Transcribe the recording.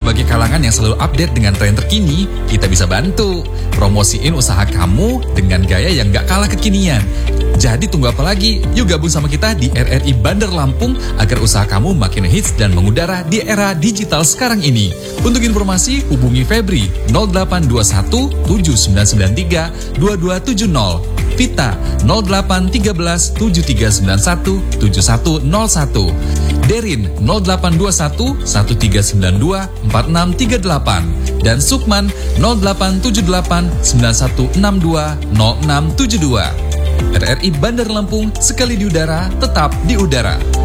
berbagai kalangan yang selalu update dengan tren terkini, kita bisa bantu. Promosiin usaha kamu dengan gaya yang gak kalah kekinian. Jadi tunggu apa lagi? Yuk gabung sama kita di RRI Bandar Lampung agar usaha kamu makin hits dan mengudara di era digital sekarang ini. Untuk informasi, hubungi Febri 0821 7993 2270. Vita 0813 7391 7101. Derin 0821 1392 4638 dan Sukman 0878 9162 0672. RRI Bandar Lampung, sekali di udara, tetap di udara.